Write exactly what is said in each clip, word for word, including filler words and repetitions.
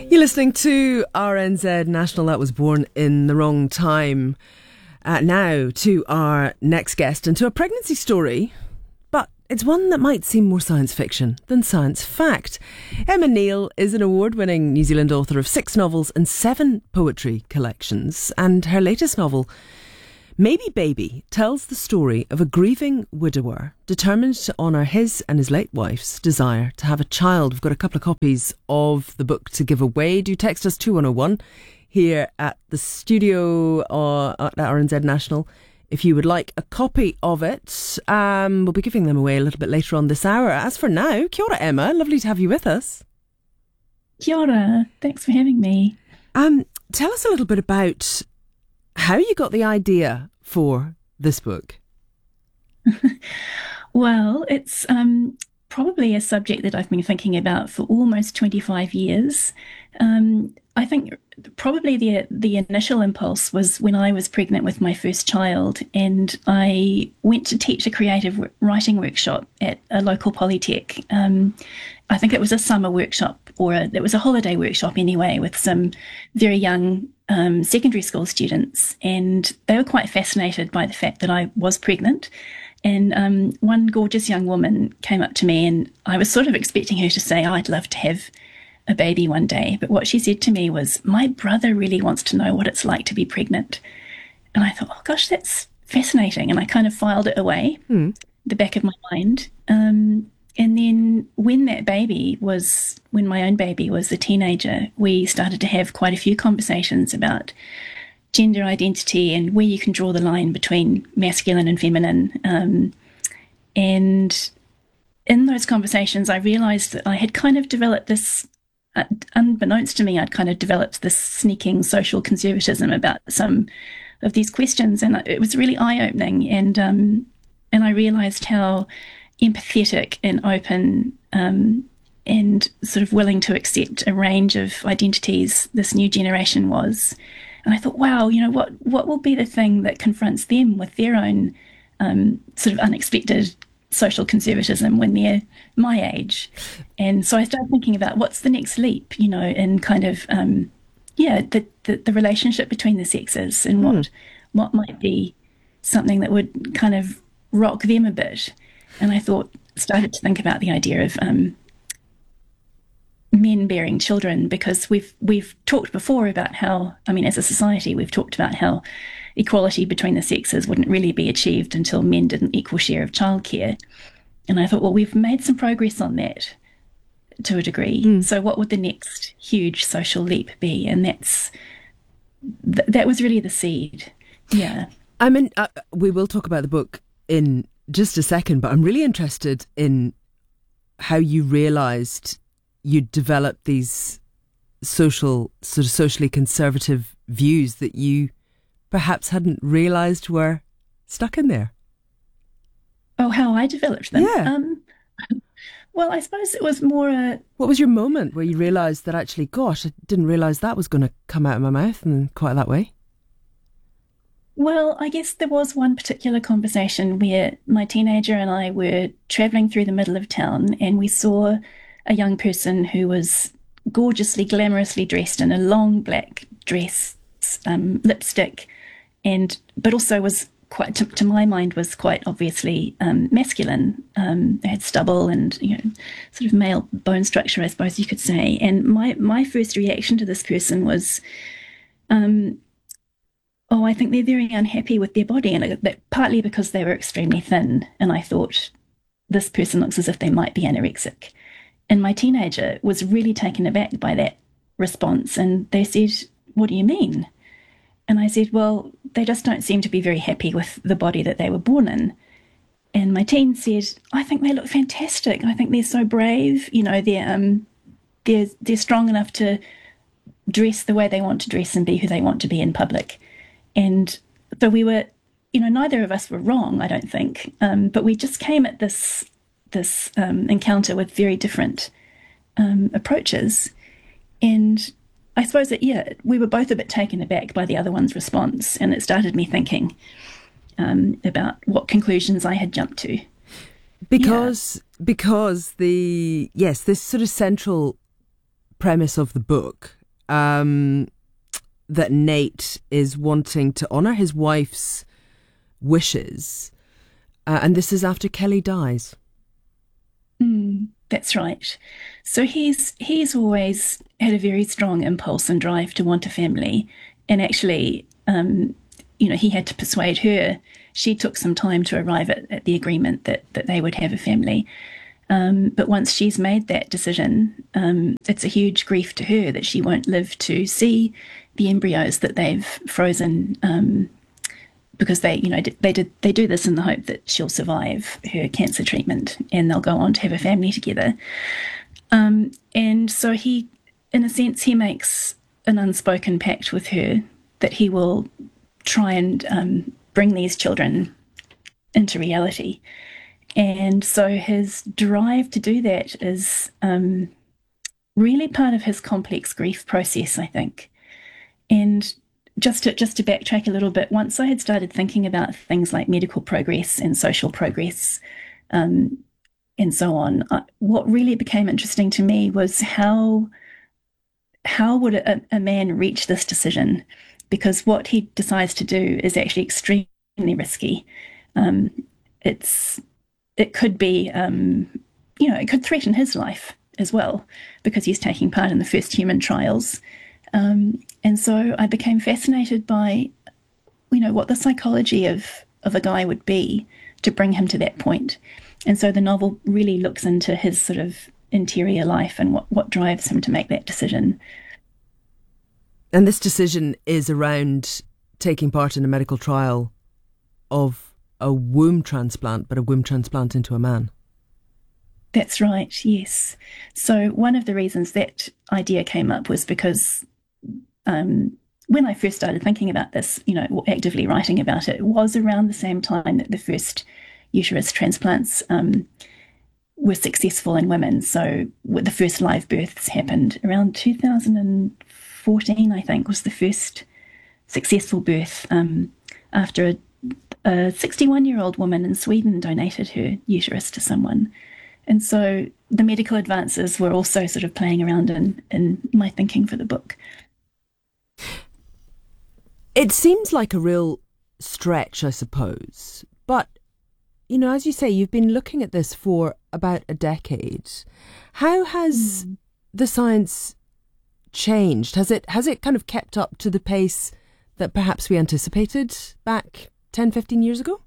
You're listening to R N Z National. That was Born in the Wrong Time. Uh, now to our next guest and to a pregnancy story, but it's one that might seem more science fiction than science fact. Emma Neale is an award-winning New Zealand author of six novels and seven poetry collections, and her latest novel, Maybe Baby, tells the story of a grieving widower determined to honour his and his late wife's desire to have a child. We've got a couple of copies of the book to give away. Do text us two one oh one here at the studio uh, at R N Z National if you would like a copy of it. Um, we'll be giving them away a little bit later on this hour. As for now, kia ora, Emma. Lovely to have you with us. Kia ora. Thanks for having me. Um, tell us a little bit about how you got the idea for this book. Well, it's um, probably a subject that I've been thinking about for almost twenty-five years. Um, I think probably the the initial impulse was when I was pregnant with my first child, and I went to teach a creative writing workshop at a local polytech. Um, I think it was a summer workshop, or a, it was a holiday workshop anyway, with some very young um, secondary school students, and they were quite fascinated by the fact that I was pregnant. And um, one gorgeous young woman came up to me, and I was sort of expecting her to say, oh, I'd love to have a baby one day. But what she said to me was, my brother really wants to know what it's like to be pregnant. And I thought, oh gosh, that's fascinating. And I kind of filed it away, mm. the back of my mind. Um, and then when that baby was, when my own baby was a teenager, we started to have quite a few conversations about gender identity and where you can draw the line between masculine and feminine. Um, and in those conversations, I realised that I had kind of developed this, uh, unbeknownst to me, I'd kind of developed this sneaking social conservatism about some of these questions, and it was really eye-opening. And um, and I realised how empathetic and open um, and sort of willing to accept a range of identities this new generation was. And I thought, wow, you know, what what will be the thing that confronts them with their own um, sort of unexpected social conservatism when they're my age? And so I started thinking about what's the next leap, you know, and kind of, um, yeah, the, the, the relationship between the sexes, and what, mm. what might be something that would kind of rock them a bit. And I thought, started to think about the idea of um, men bearing children, because we've we've talked before about how, I mean, as a society, we've talked about how equality between the sexes wouldn't really be achieved until men did an equal share of childcare. And I thought, well, we've made some progress on that to a degree. Mm. So what would the next huge social leap be? And that's th- that was really the seed. Yeah. I mean, uh, we will talk about the book in just a second, but I'm really interested in how you realised you developed these social, sort of socially conservative views that you perhaps hadn't realised were stuck in there. Oh, how I developed them? Yeah. Um, well, I suppose it was more a... What was your moment where you realised that actually, gosh, I didn't realise that was going to come out of my mouth in quite that way? Well, I guess there was one particular conversation where my teenager and I were travelling through the middle of town, and we saw a young person who was gorgeously, glamorously dressed in a long black dress, um, lipstick, and but also was quite, to, to my mind, was quite obviously um, masculine. Um, they had stubble and, you know, sort of male bone structure, I suppose you could say. And my my first reaction to this person was, um, oh, I think they're very unhappy with their body, and that partly because they were extremely thin. And I thought, this person looks as if they might be anorexic. And my teenager was really taken aback by that response. And they said, what do you mean? And I said, well, they just don't seem to be very happy with the body that they were born in. And my teen said, I think they look fantastic. I think they're so brave. You know, they're, um, they're, they're strong enough to dress the way they want to dress and be who they want to be in public. And so we were, you know, neither of us were wrong, I don't think. Um, but we just came at this this um, encounter with very different um, approaches. And I suppose that, yeah, we were both a bit taken aback by the other one's response, and it started me thinking um, about what conclusions I had jumped to. Because, yeah. because the, yes, this sort of central premise of the book um, that Nate is wanting to honour his wife's wishes. Uh, and this is after Kelly dies. Mm, that's right. So he's he's always had a very strong impulse and drive to want a family. And actually, um, you know, he had to persuade her. She took some time to arrive at, at the agreement that, that they would have a family. Um, but once she's made that decision, um, it's a huge grief to her that she won't live to see the embryos that they've frozen, um, because they, you know, they did they do this in the hope that she'll survive her cancer treatment and they'll go on to have a family together. Um, and so he, in a sense, he makes an unspoken pact with her that he will try and um, bring these children into reality. And so his drive to do that is um, really part of his complex grief process, I think. And just to, just to backtrack a little bit, once I had started thinking about things like medical progress and social progress um, and so on, I, what really became interesting to me was how, how would a, a man reach this decision? Because what he decides to do is actually extremely risky. Um, it's It could be, um, you know, it could threaten his life as well because he's taking part in the first human trials. Um, and so I became fascinated by, you know, what the psychology of, of a guy would be to bring him to that point. And so the novel really looks into his sort of interior life and what, what drives him to make that decision. And this decision is around taking part in a medical trial of a womb transplant, but a womb transplant into a man. That's right, yes. So one of the reasons that idea came up was because um, when I first started thinking about this, you know, actively writing about it, it was around the same time that the first uterus transplants um, were successful in women. So the first live births happened around two thousand fourteen, I think, was the first successful birth um, after a A sixty-one-year-old woman in Sweden donated her uterus to someone. And so the medical advances were also sort of playing around in, in my thinking for the book. It seems like a real stretch, I suppose. But, you know, as you say, you've been looking at this for about a decade. How has mm. the science changed? Has it, has it kind of kept up to the pace that perhaps we anticipated back ten, fifteen years ago?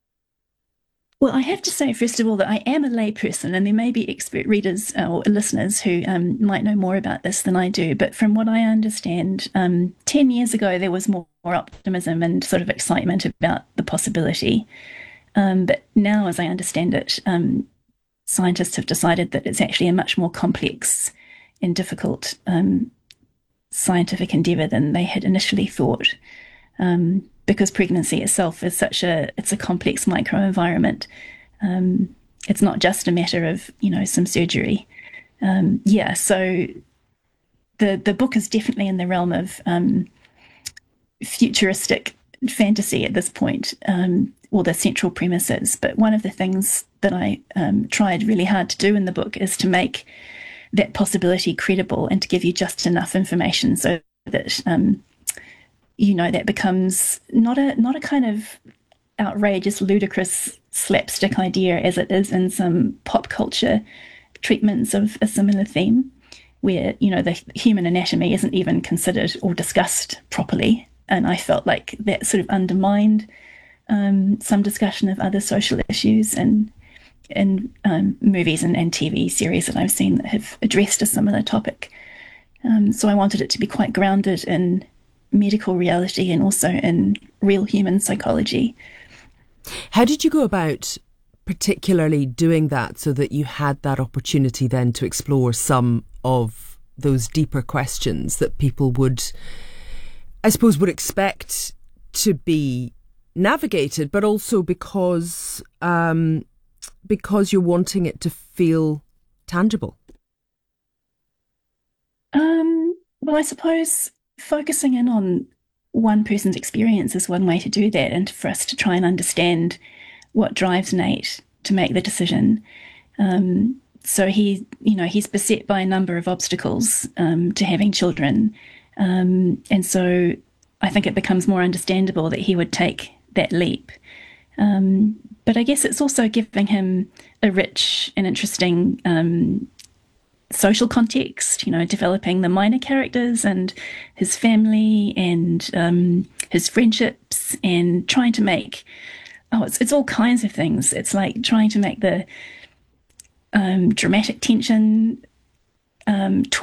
Well, I have to say, first of all, that I am a layperson, and there may be expert readers or listeners who um, might know more about this than I do. But from what I understand, um, ten years ago, there was more, more optimism and sort of excitement about the possibility. Um, but now, as I understand it, um, scientists have decided that it's actually a much more complex and difficult um, scientific endeavour than they had initially thought. Um, because pregnancy itself is such a, it's a complex microenvironment. Um, it's not just a matter of, you know, some surgery. Um, yeah, so the the book is definitely in the realm of um, futuristic fantasy at this point, um, or the central premises. But one of the things that I um, tried really hard to do in the book is to make that possibility credible and to give you just enough information so that um, you know, that becomes not a not a kind of outrageous, ludicrous slapstick idea as it is in some pop culture treatments of a similar theme, where, you know, the human anatomy isn't even considered or discussed properly. And I felt like that sort of undermined um, some discussion of other social issues and in um, movies and, and T V series that I've seen that have addressed a similar topic. Um, so I wanted it to be quite grounded in medical reality and also in real human psychology. How did you go about particularly doing that so that you had that opportunity then to explore some of those deeper questions that people would, I suppose, would expect to be navigated, but also because um, because you're wanting it to feel tangible? Um, well, I suppose focusing in on one person's experience is one way to do that, and for us to try and understand what drives Nate to make the decision. Um, so he, you know, he's beset by a number of obstacles um, to having children, um, and so I think it becomes more understandable that he would take that leap. Um, but I guess it's also giving him a rich and interesting um, social context, you know, developing the minor characters and his family and um, his friendships, and trying to make, oh, it's, it's all kinds of things. It's like trying to make the um, dramatic tension um,